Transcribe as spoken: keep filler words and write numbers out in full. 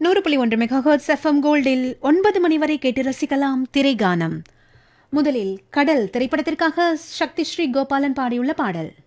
நூறு புள்ளி ஒன்று மெகாஹெர்ட்ஸ் எஃப்எம் கோல்டில் ஒன்பது மணி வரை கேட்டு ரசிக்கலாம் திரைகானம். முதலில் கடல் திரைப்படத்திற்காக சக்தி ஸ்ரீ கோபாலன் பாடியுள்ள பாடல்.